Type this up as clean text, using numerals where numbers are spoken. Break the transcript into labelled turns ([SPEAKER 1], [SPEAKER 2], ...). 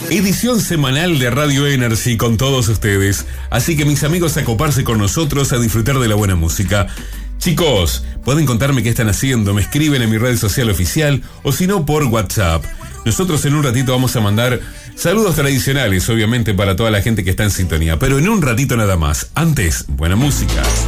[SPEAKER 1] Edición semanal de Radio Energy con todos ustedes. Así que mis amigos, a coparse con nosotros, a disfrutar de la buena música. Chicos, pueden contarme qué están haciendo, me escriben en mi red social oficial o si no por WhatsApp. Nosotros en un ratito vamos a mandar saludos tradicionales, obviamente para toda la gente que está en sintonía, pero en un ratito nada más. Antes, buena música.